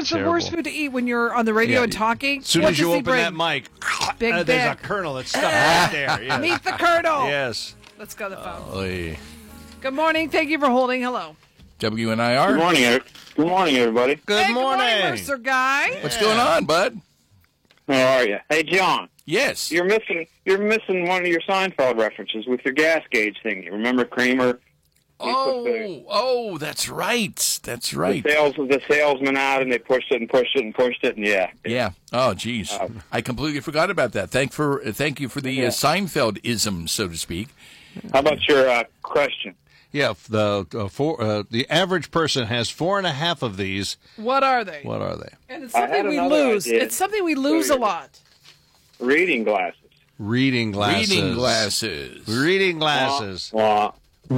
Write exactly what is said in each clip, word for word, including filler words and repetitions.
What's the Terrible. worst food to eat when you're on the radio Yeah. and talking? As soon What as you does he open bring? that mic, Big uh, there's a Bic. kernel that's stuck right there. Yes. Meet the Colonel. Yes. Let's go to the phone. Oy. Good morning. Thank you for holding. Hello. W N I R. Good morning, Eric. Good morning, everybody. Good hey, morning. Good morning, Mercer guy. What's going on, bud? How are you? Hey, John. Yes. You're missing. You're missing one of your Seinfeld references with your gas gauge thing. You remember Kramer? He put the- Oh, oh, that's right. That's The right. sales, the salesman out, and they pushed it and pushed it and pushed it, and yeah. Yeah. Oh, geez. I completely forgot about that. Thank for uh, thank you for the Yeah. uh, Seinfeld-ism, so to speak. How about your uh, question? Yeah, f- the uh, four, uh, the average person has four and a half of these. What are they? What are they? And it's I something had we another lose. idea. It's something we lose a lot. Reading glasses. Reading glasses. Reading glasses. Reading glasses. Wah,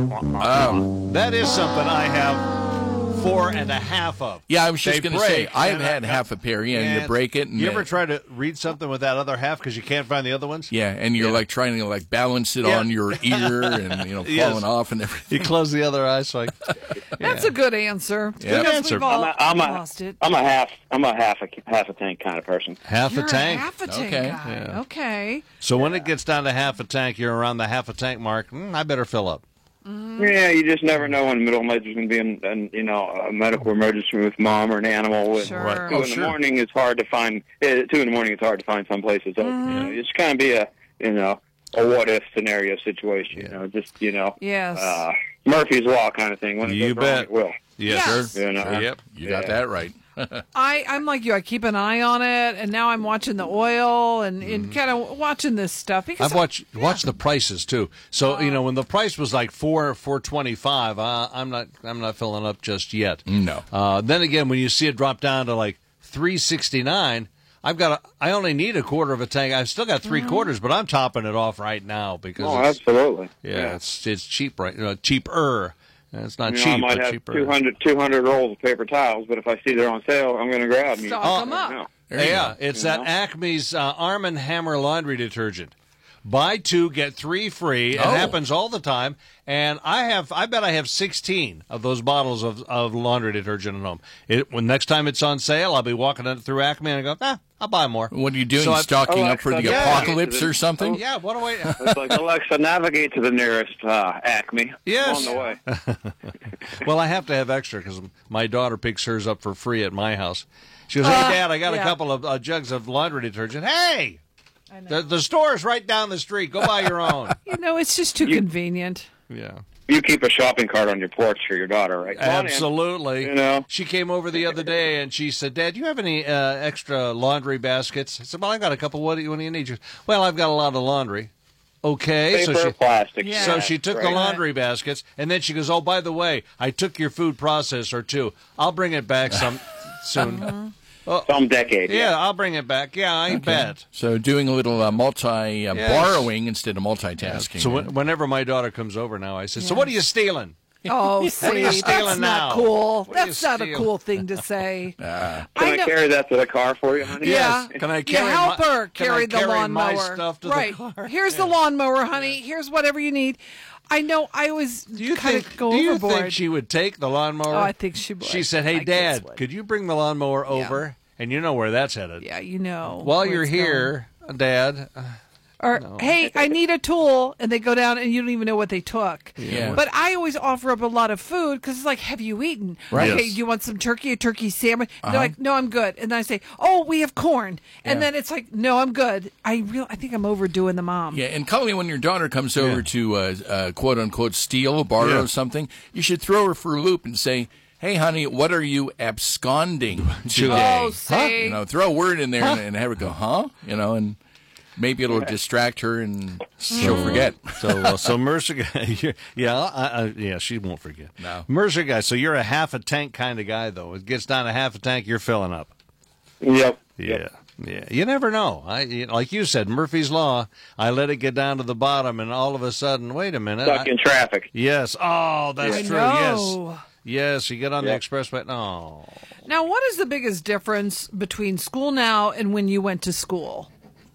Oh. That is something I have four and a half of. Yeah, I was just They going to say, break, I have and had I- half a pair. Yeah, and And you break it. And you uh, ever try to read something with that other half because you can't find the other ones? Yeah, and you're Yeah. like trying to like balance it Yeah. on your ear and, you know, falling Yes. off and everything. You close the other eye, so I, That's a good answer. Yeah. Because Good answer. we've all I'm a, I'm a, lost it. I'm a half. I'm a half a half a tank kind of person. half You're a tank. half a tank Okay. guy. Yeah. Okay. So when it gets down to half a tank, you're around the half a tank mark. Mm, I better fill up. Yeah, you just never know when the middle of the night there's going to be an, an, you know, a medical emergency with mom or an animal. Sure. Right. Two Oh, in sure. the morning it's hard to find. Uh, two in the morning it's hard to find some places. So, you know, it's kind of be a you know a what if scenario situation. You know, just you know, Yes. uh, Murphy's law kind of thing. When it You goes wrong, bet. it will. Yes. Yes. You know, Sure. Yep. You got Yeah. that right. I, I'm like you. I keep an eye on it, and now I'm watching the oil and, and kind of watching this stuff. Because I've watched watched the prices too. So you know when the price was like four four twenty five, uh, I'm not I'm not filling up just yet. No. Uh, then again, when you see it drop down to like three sixty nine, I've got a, I only need a quarter of a tank. I've still got three quarters, but I'm topping it off right now because Oh, it's, absolutely. yeah, it's it's cheap right uh, cheaper. It's not You know, cheap, I might but have cheaper. two hundred, two hundred rolls of paper towels, but if I see they're on sale, I'm going to grab them. Stock Oh, 'em up. You know. There you Yeah, go. it's You that know? Acme's uh, Arm and Hammer laundry detergent. Buy two, get three free. It Oh. happens all the time. And I have, I bet I have sixteen of those bottles of, of laundry detergent at home. It, when next time it's on sale, I'll be walking it through Acme and I go, ah, I'll buy more. What are you doing? So I- Stocking Oh, up for the yeah. apocalypse or something? Yeah, what do I? It's like, Alexa, navigate to the nearest uh, Acme. Yes. On the way. Well, I have to have extra because my daughter picks hers up for free at my house. She goes, hey, Uh, Dad, I got yeah. a couple of uh, jugs of laundry detergent. Hey, I know. the, the store's right down the street. Go buy your own. You know, it's just too convenient. Yeah. You keep a shopping cart on your porch for your daughter, right? Come on in. Absolutely. You know. She came over the other day and she said, Dad, do you have any uh, extra laundry baskets? I said, well, I got a couple. What do you, what do you need? She goes, well, I've got a lot of laundry. Okay. Paper, so she, plastic. Yeah. so she took the Right. laundry baskets and then she goes, oh, by the way, I took your food processor too. I'll bring it back some soon. Some decade. Yeah, I'll bring it back. Yeah, I bet. So doing a little uh, multi uh, Yes. borrowing instead of multitasking. So when, whenever my daughter comes over now, I said, so what are you stealing? Oh, see, are you that's stealing not now? cool. What are you That's not a stealing? cool thing to say. Can I, know- carry that to the car for you, honey? Yeah. Can I You carry help my, her can I carry the carry my lawnmower. stuff to right. the car? Here's the lawnmower, honey. Here's whatever you need. I know I always Do you kind think? of go do you overboard. think she would take the lawnmower? Oh, I think she would. She said, "Hey, My kids Dad, would. could you bring the lawnmower over?" And you know where that's headed. Yeah, you know. While where you're it's here, Dad. uh, going. Or, hey, I need a tool, and they go down, and you don't even know what they took. Yeah. But I always offer up a lot of food because it's like, have you eaten? Right. Okay, Yes. do you want some turkey, a turkey sandwich? And Uh-huh. They're like, no, I'm good. And then I say, oh, we have corn. And Yeah. then it's like, no, I'm good. I real, I think I'm overdoing the mom. Yeah, and Cully, when your daughter comes over Yeah. to uh, uh, quote unquote steal, borrow Yeah. something, you should throw her for a loop and say, "Hey, honey, what are you absconding today?" Oh, see? You know, throw a word in there and, and have her go, "Huh?" You know, and maybe it'll distract her and she'll forget. So, uh, so Mercer guy, you're- yeah, I, I, yeah, she won't forget. No. Mercer guy. So you're a half a tank kind of guy, though. It gets down to half a tank, you're filling up. Yep. Yeah, yeah. You never know. I you- like you said, Murphy's law. I let it get down to the bottom, and all of a sudden, wait a minute. Stuck I- in traffic. yes. Oh, that's I true. know. Yes. Yes. You get on Yep. the expressway. No. Now, what is the biggest difference between school now and when you went to school?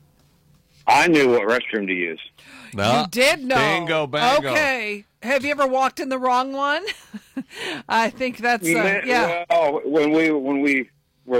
I knew what restroom to use. No. You did know. Bingo, bango. Okay. Have you ever walked in the wrong one? I think that's uh, yeah. Well, when we when we